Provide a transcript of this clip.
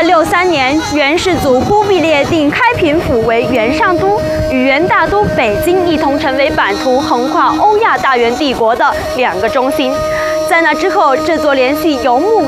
1263年，元世祖忽必烈定开平府为元上都，与元大都北京一同成为版图横跨欧亚大元帝国的2个中心。在那之后，这座联系游牧